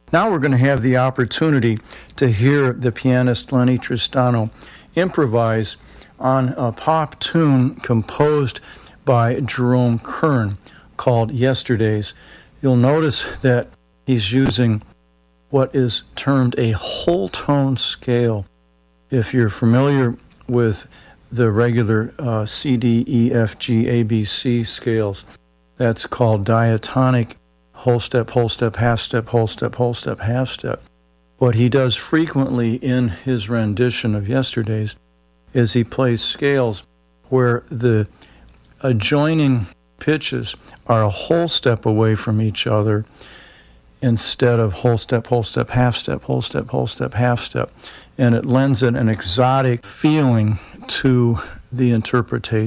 Now we're going to have the opportunity to hear the pianist Lenny Tristano improvise on a pop tune composed by Jerome Kern called Yesterdays. You'll notice that he's using what is termed a whole tone scale. If you're familiar with the regular C, D, E, F, G, A, B, C scales, that's called diatonic whole step, half step, whole step, half step. What he does frequently in his rendition of Yesterdays is he plays scales where the adjoining pitches are a whole step away from each other instead of whole step, half step, whole step, half step. And it lends it an exotic feeling to the interpretation.